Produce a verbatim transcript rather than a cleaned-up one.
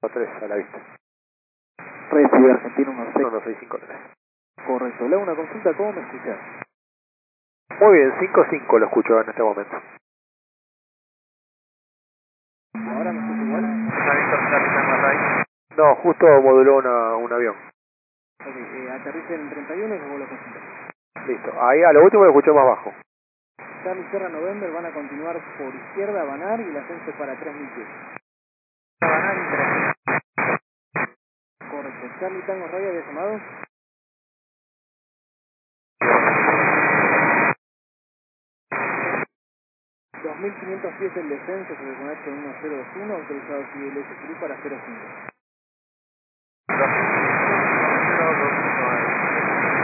tres a la vista. Recibe Argentino uno seis. uno seis cinco tres. Correcto. Le hago una consulta, ¿cómo me escuchas? Muy bien, cinco cinco lo escucho en este momento. ¿Ahora me escucho igual? ¿Está Víctor Charlie Marray? No, justo moduló una, un avión. Ok, eh, aterrice en treinta y uno y me vuelvo a consultar. Listo. Ahí a lo último lo escuché más bajo. Charlie Sierra November van a continuar por izquierda a Banar y el ascenso es para tres mil pies. Banar y tres. Correcto. Charlie Tango Radio había llamado. dos mil quinientos pies el descenso sobre con H uno cero dos uno, autorizado C L S Cruz para cero cinco.